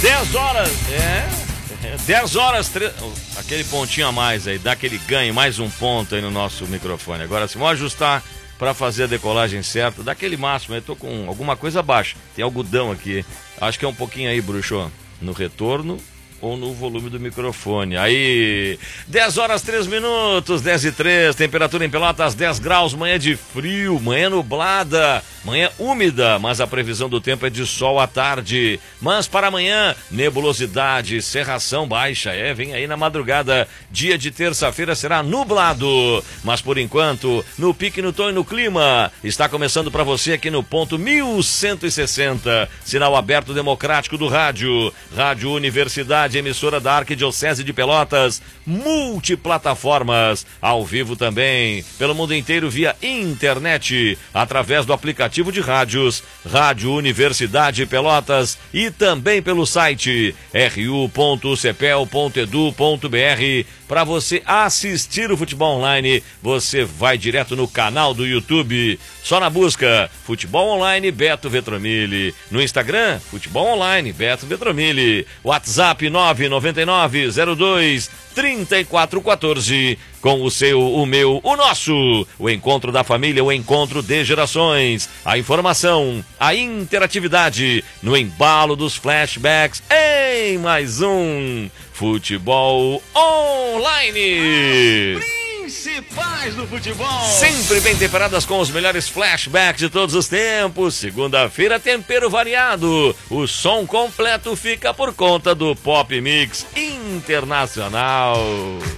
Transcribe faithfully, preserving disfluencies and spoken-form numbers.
dez horas, é, dez horas, tre... aquele pontinho a mais aí, dá aquele ganho, mais um ponto aí no nosso microfone. Agora, se vamos ajustar para fazer a decolagem certa, dá aquele máximo, eu tô com alguma coisa baixa, tem algodão aqui, acho que é um pouquinho aí, bruxo, no retorno ou no volume do microfone. Aí, dez horas, três minutos, dez e três, temperatura em Pelotas, dez graus, manhã de frio, manhã nublada, manhã úmida, mas a previsão do tempo é de sol à tarde. Mas para amanhã, nebulosidade, cerração baixa, é, vem aí na madrugada, dia de terça-feira será nublado. Mas por enquanto, no pique, no tom e no clima, está começando para você aqui no ponto mil cento e sessenta, sinal aberto democrático do rádio, Rádio Universidade, emissora da Arquidiocese de Pelotas, multiplataformas, ao vivo também, pelo mundo inteiro via internet, através do aplicativo de rádios, Rádio Universidade Pelotas e também pelo site r u ponto cepel ponto edu ponto br. Para você assistir o futebol online, você vai direto no canal do YouTube, só na busca Futebol Online Beto Vetromilli. No Instagram, Futebol Online Beto Vetromilli. WhatsApp nove nove nove zero dois três quatro um quatro, com o seu, o meu, o nosso. O encontro da família, o encontro de gerações. A informação, a interatividade no embalo dos flashbacks em mais um Futebol Online. Principais do futebol, sempre bem temperadas com os melhores flashbacks de todos os tempos. Segunda-feira, tempero variado. O som completo fica por conta do Pop Mix Internacional.